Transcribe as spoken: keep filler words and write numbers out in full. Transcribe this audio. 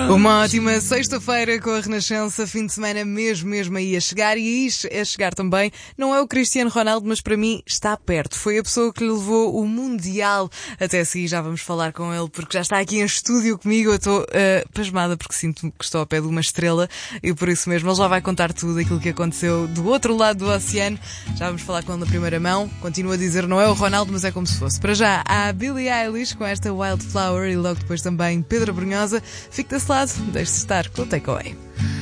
Uma ótima sexta-feira com a Renascença, fim de semana mesmo, mesmo aí a chegar, e aí a chegar também não é o Cristiano Ronaldo, mas para mim está perto. Foi a pessoa que lhe levou o Mundial até si, já vamos falar com ele, porque já está aqui em estúdio comigo. Eu estou uh, pasmada porque sinto que estou ao pé de uma estrela e por isso mesmo ele já vai contar tudo aquilo que aconteceu do outro lado do oceano. Já vamos falar com ele na primeira mão. Continuo a dizer, não é o Ronaldo, mas é como se fosse. Para já, há a Billie Eilish com esta Wildflower e logo depois também Pedro Brunhosa. Fique desse lado, deixe-se estar com o Takeaway.